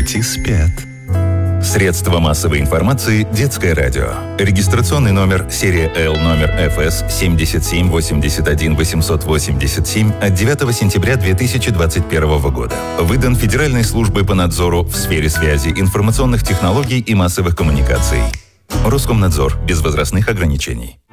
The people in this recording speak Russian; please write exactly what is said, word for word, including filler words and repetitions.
дети спят. Средства массовой информации «Детское радио». Регистрационный номер серия Л номер эф эс семь семь восемь один восемь восемь семь от девятого сентября две тысячи двадцать первого года. Выдан Федеральной службой по надзору в сфере связи, информационных технологий и массовых коммуникаций. Роскомнадзор. Без возрастных ограничений.